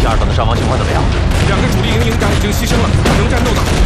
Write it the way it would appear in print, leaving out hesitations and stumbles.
第二方的伤亡情况怎么样？ 2个主力营营长已经牺牲了，能战斗的